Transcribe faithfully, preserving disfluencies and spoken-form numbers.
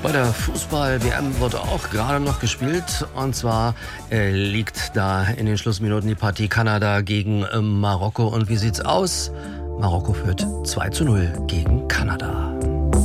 Bei der Fußball-W M wird auch gerade noch gespielt. Und zwar äh, liegt da in den Schlussminuten die Partie Kanada gegen äh, Marokko. Und wie sieht's aus? Marokko führt zwei zu null gegen Kanada.